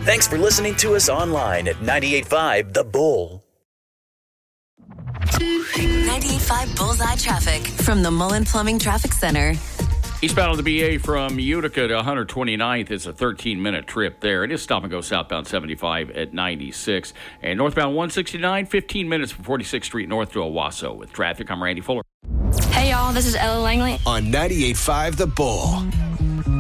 Thanks for listening to us online at 98.5 The Bull. 98.5 Bullseye Traffic from the Mullen Plumbing Traffic Center. Eastbound on the BA from Utica to 129th is a 13-minute trip there. It is stop and go southbound 75 at 96. And northbound 169, 15 minutes from 46th Street north to Owasso. With traffic, I'm Randy Fuller. Hey, y'all, this is Ella Langley on 98.5 The Bull.